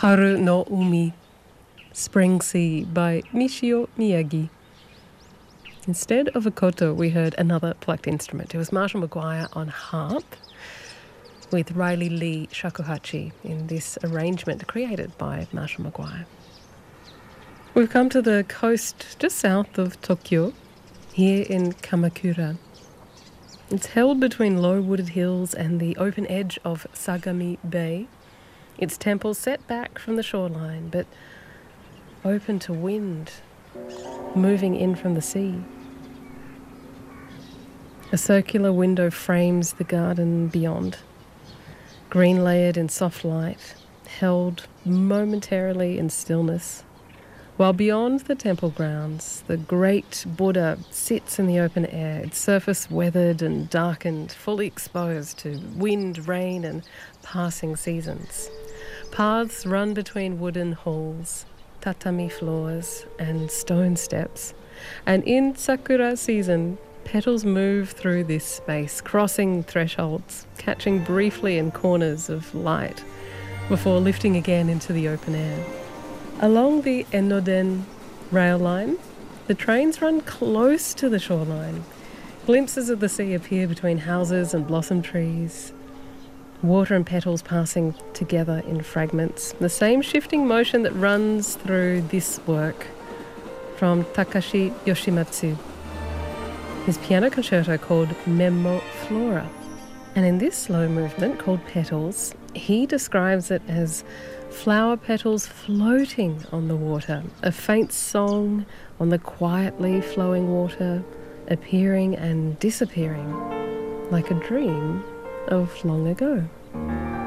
Haru no Umi, Spring Sea by Michio Miyagi. Instead of a koto, we heard another plucked instrument. It was Marshall McGuire on harp with Riley Lee shakuhachi in this arrangement created by Marshall McGuire. We've come to the coast just south of Tokyo, here in Kamakura. It's held between low wooded hills and the open edge of Sagami Bay. Its temple set back from the shoreline, but open to wind, moving in from the sea. A circular window frames the garden beyond, green layered in soft light, held momentarily in stillness, while beyond the temple grounds, the great Buddha sits in the open air, its surface weathered and darkened, fully exposed to wind, rain and passing seasons. Paths run between wooden halls, tatami floors and stone steps, and in sakura season, petals move through this space, crossing thresholds, catching briefly in corners of light, before lifting again into the open air. Along the Enoden rail line, the trains run close to the shoreline. Glimpses of the sea appear between houses and blossom trees, water and petals passing together in fragments. The same shifting motion that runs through this work from Takashi Yoshimatsu, his piano concerto called Memmo Flora. And in this slow movement called Petals, he describes it as flower petals floating on the water, a faint song on the quietly flowing water, appearing and disappearing like a dream of long ago.